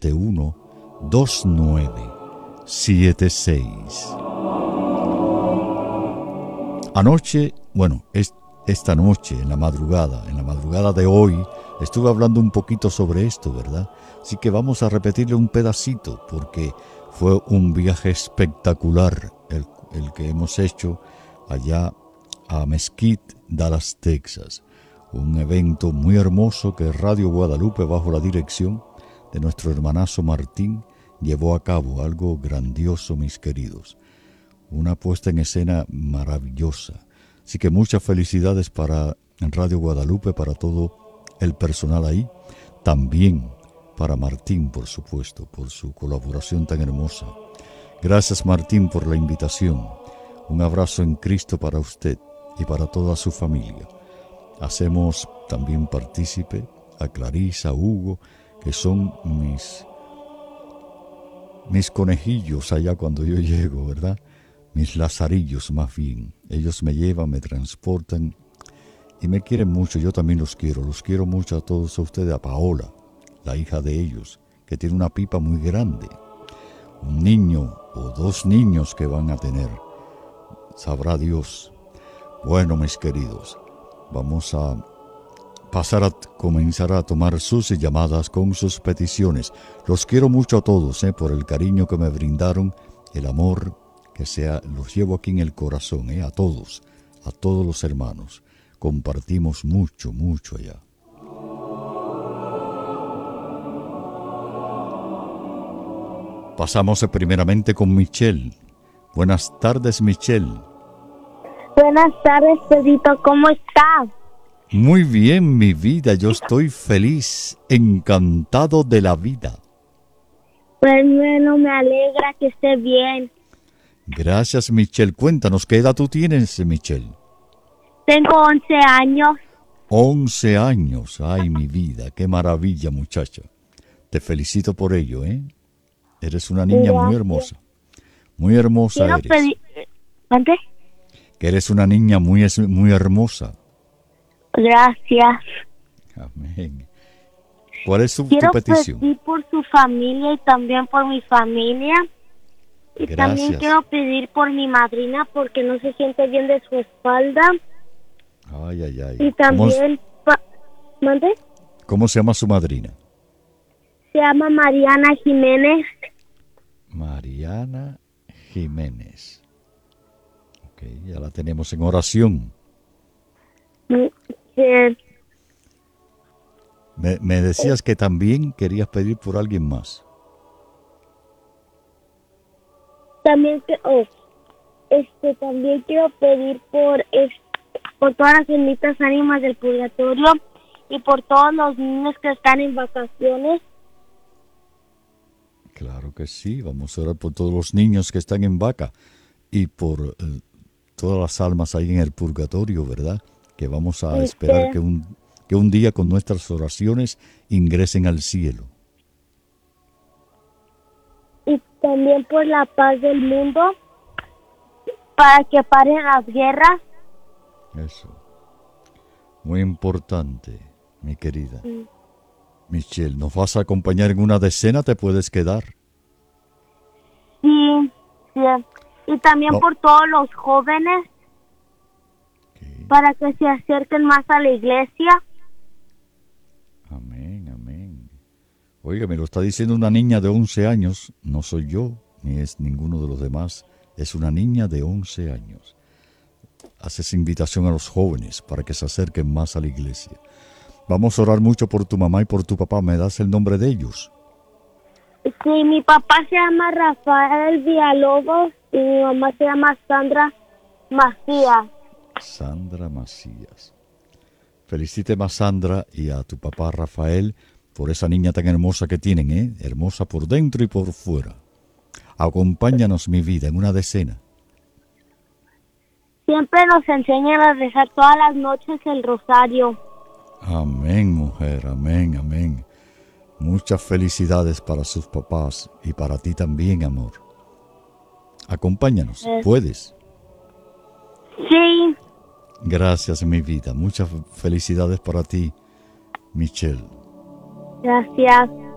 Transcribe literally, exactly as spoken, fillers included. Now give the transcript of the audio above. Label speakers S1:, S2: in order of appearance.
S1: siete uno dos nueve siete seis. Anoche, bueno, es, esta noche, en la madrugada, en la madrugada de hoy, estuve hablando un poquito sobre esto, ¿verdad? Así que vamos a repetirle un pedacito, porque fue un viaje espectacular el, el que hemos hecho allá a Mesquite, Dallas, Texas. Un evento muy hermoso que Radio Guadalupe, bajo la dirección de nuestro hermanazo Martín, llevó a cabo. Algo grandioso, mis queridos. Una puesta en escena maravillosa. Así que muchas felicidades para Radio Guadalupe, para todo el personal ahí. También para Martín, por supuesto, por su colaboración tan hermosa. Gracias, Martín, por la invitación. Un abrazo en Cristo para usted y para toda su familia. Hacemos también partícipe a Clarisa, a Hugo, que son mis, mis conejillos allá cuando yo llego, ¿verdad? Mis lazarillos más bien. Ellos me llevan, me transportan y me quieren mucho. Yo también los quiero. Los quiero mucho a todos, a ustedes, a Paola, la hija de ellos, que tiene una pipa muy grande. Un niño o dos niños que van a tener. Sabrá Dios. Bueno, mis queridos, vamos a pasar a comenzar a tomar sus llamadas con sus peticiones. Los quiero mucho a todos, eh, por el cariño que me brindaron, el amor que sea, los llevo aquí en el corazón, eh, a todos, a todos los hermanos. Compartimos mucho, mucho allá. Pasamos primeramente con Michelle. Buenas tardes, Michelle.
S2: Buenas tardes, Pedrito. ¿Cómo estás?
S1: Muy bien, mi vida. Yo estoy feliz, encantado de la vida.
S2: Pues bueno, me alegra que esté bien.
S1: Gracias, Michelle. Cuéntanos, ¿qué edad tú tienes, Michelle?
S2: Tengo once años.
S1: once años. Ay, mi vida. Qué maravilla, muchacha. Te felicito por ello, ¿eh? Eres una niña
S2: Gracias.
S1: muy hermosa. Muy hermosa
S2: Quiero
S1: eres.
S2: pedir... ¿Dónde?
S1: Que eres una niña muy, muy hermosa.
S2: Gracias.
S1: Amén. ¿Cuál es su,
S2: Quiero
S1: tu petición?
S2: pedir por su familia y también por mi familia. Y
S1: Gracias.
S2: también quiero pedir por mi madrina porque no se siente bien de su espalda.
S1: Ay, ay, ay.
S2: Y también... Pa... ¿Dónde?
S1: ¿Cómo se llama su madrina?
S2: Se llama Mariana Jiménez.
S1: Mariana Jiménez. Ok, ya la tenemos en oración.
S2: Sí.
S1: Me, me decías que también querías pedir por alguien más.
S2: También que, oh, este, también quiero pedir por, es, por todas las benditas ánimas del purgatorio y por todos los niños que están en vacaciones.
S1: Claro que sí, vamos a orar por todos los niños que están en vaca y por eh, todas las almas ahí en el purgatorio, ¿verdad? Que vamos a esperar que un, que un día con nuestras oraciones ingresen al cielo.
S2: Y también por la paz del mundo, para que paren las guerras.
S1: Eso. Muy importante, mi querida.
S2: Mm.
S1: Michelle, ¿nos vas a acompañar en una decena? ¿Te puedes quedar?
S2: Sí, sí. Y también
S1: No.
S2: por todos los jóvenes,
S1: Okay.
S2: para que se acerquen más a la iglesia.
S1: Amén, amén. Oiga, me lo está diciendo una niña de once años. No soy yo, ni es ninguno de los demás. Es una niña de once años. Haces invitación a los jóvenes para que se acerquen más a la iglesia. Vamos a orar mucho por tu mamá y por tu papá. ¿Me das el nombre de ellos?
S2: Sí, mi papá se llama Rafael Villalobos y mi mamá se llama Sandra Macías.
S1: Sandra Macías. Felicíteme a Sandra y a tu papá Rafael por esa niña tan hermosa que tienen, ¿eh? Hermosa por dentro y por fuera. Acompáñanos, mi vida, en una decena.
S2: Siempre nos enseñan a rezar todas las noches el rosario.
S1: Amén, mujer, amén, amén. Muchas felicidades para sus papás y para ti también, amor. Acompáñanos,
S2: Eh.
S1: ¿puedes?
S2: Sí,
S1: Gracias, mi vida. Muchas felicidades para ti, Michelle.
S2: gracias.